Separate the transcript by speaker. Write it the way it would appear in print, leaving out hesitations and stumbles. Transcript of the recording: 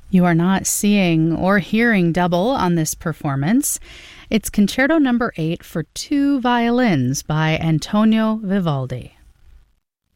Speaker 1: You are not seeing or hearing double on this performance. It's Concerto No. 8 for two violins by Antonio Vivaldi.